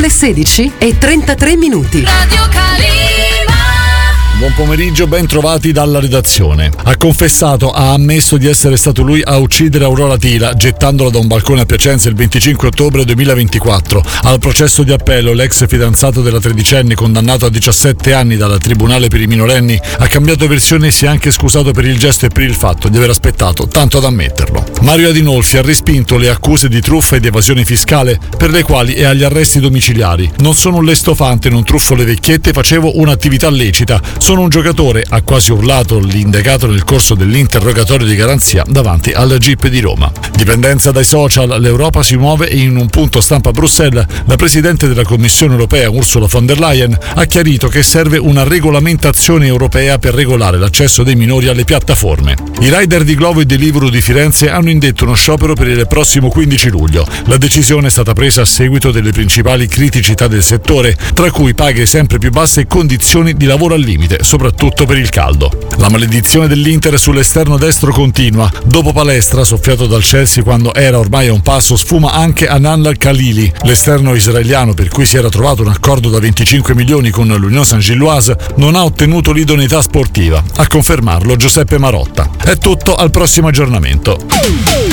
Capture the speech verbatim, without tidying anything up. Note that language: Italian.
le sedici e trentatré minuti. Radio Calima. Buon pomeriggio, ben trovati dalla redazione. Ha confessato, ha ammesso di essere stato lui a uccidere Aurora Tila, gettandola da un balcone a Piacenza il venticinque ottobre duemilaventiquattro. Al processo di appello, l'ex fidanzato della tredicenne, condannato a diciassette anni dal Tribunale per i minorenni, ha cambiato versione e si è anche scusato per il gesto e per il fatto di aver aspettato tanto ad ammetterlo. Mario Adinolfi ha respinto le accuse di truffa ed evasione fiscale, per le quali è agli arresti domiciliari. Non sono un lestofante, non truffo le vecchiette, facevo un'attività lecita. Sono un giocatore, ha quasi urlato l'indagato nel corso dell'interrogatorio di garanzia davanti al G I P di Roma. Dipendenza dai social, l'Europa si muove e in un punto stampa a Bruxelles la Presidente della Commissione europea Ursula von der Leyen ha chiarito che serve una regolamentazione europea per regolare l'accesso dei minori alle piattaforme. I rider di Glovo e Deliveroo di Firenze hanno indetto uno sciopero per il prossimo quindici luglio. La decisione è stata presa a seguito delle principali criticità del settore, tra cui paghe sempre più basse e condizioni di lavoro al limite, soprattutto per il caldo. La maledizione dell'Inter sull'esterno destro continua. Dopo Palestra, soffiato dal Chelsea quando era ormai a un passo, sfuma anche Anan Khalili. L'esterno israeliano, per cui si era trovato un accordo da venticinque milioni con l'Union Saint-Gilloise, non ha ottenuto l'idoneità sportiva. A confermarlo Giuseppe Marotta. È tutto, al prossimo aggiornamento.